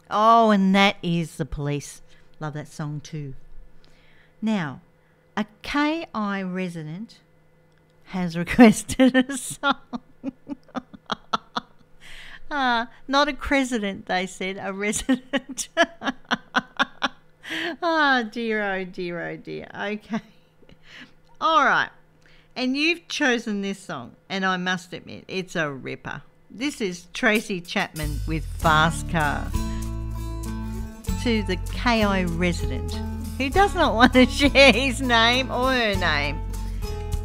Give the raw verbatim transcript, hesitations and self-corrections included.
Oh, and that is The Police. Love that song too. Now, a K I resident has requested a song. Ah, not a president, they said, a resident. Oh, dear, oh, dear, oh, dear. Okay. All right. And you've chosen this song, and I must admit, it's a ripper. This is Tracy Chapman with Fast Car. To the K I resident who does not want to share his name or her name.